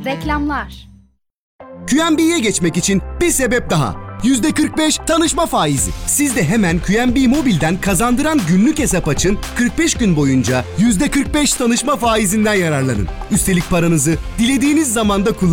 Reklamlar. QNB'ye geçmek için bir sebep daha. %45 tanışma faizi. Siz de hemen QNB Mobil'den kazandıran günlük hesap açın, 45 gün boyunca %45 tanışma faizinden yararlanın. Üstelik paranızı dilediğiniz zamanda kullanın.